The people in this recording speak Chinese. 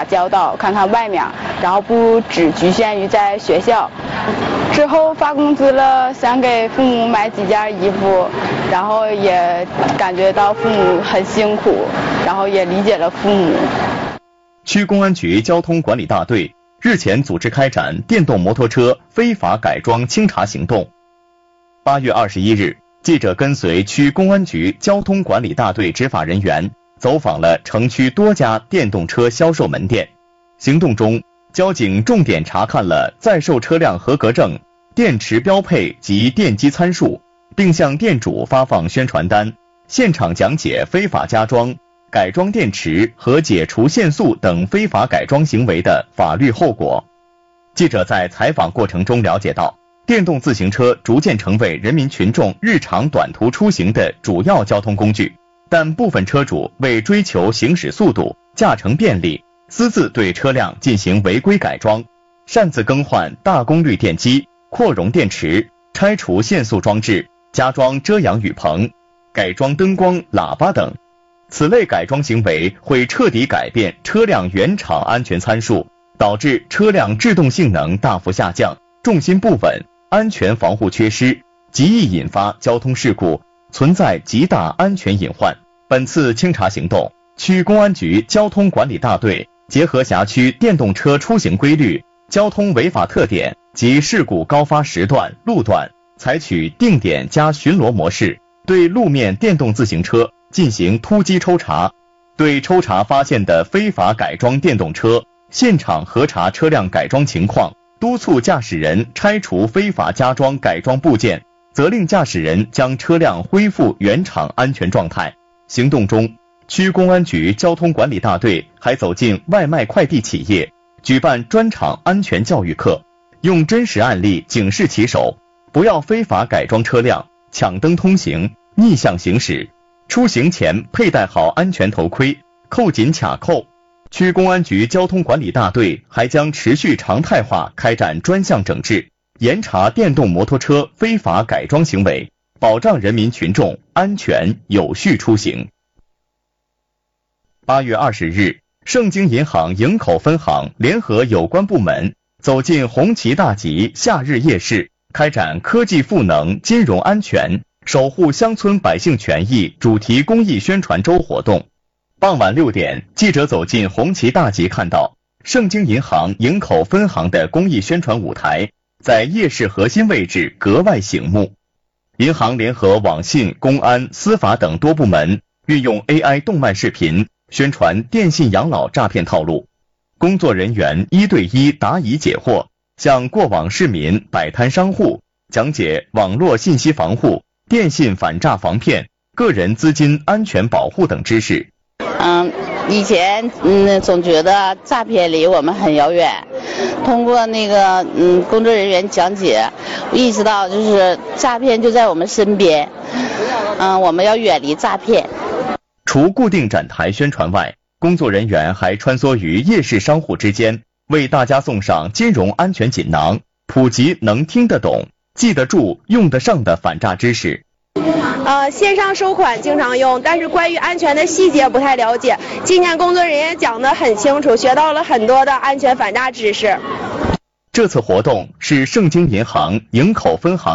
交道，看看外面，然后不只局限于在学校。之后发工资了，想给父母买几件衣服，然后也感觉到父母很辛苦，然后也理解了父母。 区公安局交通管理大队日前组织开展电动摩托车非法改装清查行动。8月21日，记者跟随区公安局交通管理大队执法人员走访了城区多家电动车销售门店。行动中，交警重点查看了在售车辆合格证、电池标配及电机参数，并向店主发放宣传单，现场讲解非法加装、改装电池和解除限速等非法改装行为的法律后果。记者在采访过程中了解到，电动自行车逐渐成为人民群众日常短途出行的主要交通工具，但部分车主为追求行驶速度、驾乘便利，私自对车辆进行违规改装，擅自更换大功率电机、扩容电池，拆除限速装置，加装遮阳雨棚，改装灯光、喇叭等。此类改装行为会彻底改变车辆原厂安全参数，导致车辆制动性能大幅下降，重心不稳，安全防护缺失，极易引发交通事故，存在极大安全隐患。本次清查行动，区公安局交通管理大队结合辖区电动车出行规律、交通违法特点及事故高发时段、路段，采取定点加巡逻模式，对路面电动自行车进行突击抽查，对抽查发现的非法改装电动车，现场核查车辆改装情况，督促驾驶人拆除非法加装改装部件，责令驾驶人将车辆恢复原厂安全状态。行动中，区公安局交通管理大队还走进外卖快递企业，举办专场安全教育课，用真实案例警示骑手，不要非法改装车辆、抢灯通行、逆向行驶。出行前佩戴好安全头盔，扣紧卡扣。区公安局交通管理大队还将持续常态化开展专项整治，严查电动摩托车非法改装行为，保障人民群众安全有序出行。8月20日，盛京银行营口分行联合有关部门走进红旗大集夏日夜市，开展科技赋能金融安全，守护乡村百姓权益主题公益宣传周活动。傍晚6点，记者走进红旗大集，看到盛京银行营口分行的公益宣传舞台在夜市核心位置格外醒目。银行联合网信、公安、司法等多部门，运用 AI 动漫视频宣传电信养老诈骗套路。工作人员1对1答疑解惑，向过往市民、摆摊商户讲解网络信息防护、电信反诈防骗、个人资金安全保护等知识。 以前总觉得诈骗离我们很遥远，通过工作人员讲解，意识到就是诈骗就在我们身边，我们要远离诈骗。 除固定展台宣传外，工作人员还穿梭于夜市商户之间，为大家送上金融安全锦囊，普及能听得懂、记得住、用得上的反诈知识。 线上收款经常用，但是关于安全的细节不太了解。今天工作人员讲得很清楚，学到了很多的安全反诈知识。 这次活动是盛京银行营口分行